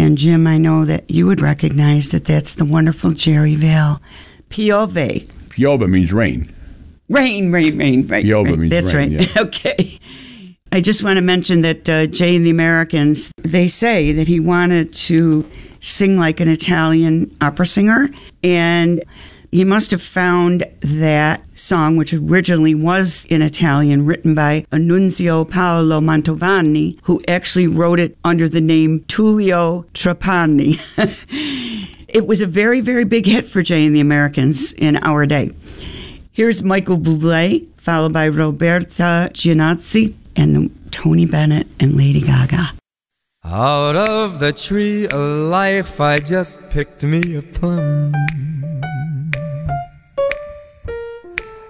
And Jim, I know that you would recognize that that's the wonderful Jerry Vale. Piove. Piove means rain. Rain. Right. Piove right. means that's rain. That's right. Yeah. Okay. I just want to mention that Jay and the Americans, they say that he wanted to sing like an Italian opera singer, and he must have found that song, which originally was in Italian, written by Annunzio Paolo Mantovani, who actually wrote it under the name Tullio Trapani. It was a very, very big hit for Jay and the Americans in our day. Here's Michael Bublé, followed by Roberta Giannazzi, and Tony Bennett and Lady Gaga. Out of the tree of life I just picked me a plum.